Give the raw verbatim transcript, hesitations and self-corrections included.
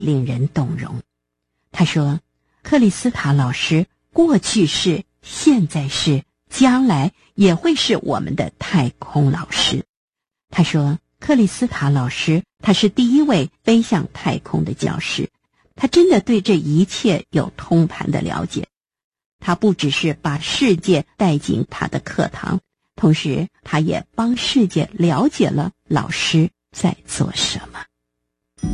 令人动容。他说，克里斯塔老师过去是，现在是，将来也会是我们的太空老师。他说，克里斯塔老师他是第一位飞向太空的教师，他真的对这一切有通盘的了解。他不只是把世界带进他的课堂，同时他也帮世界了解了老师在做什么。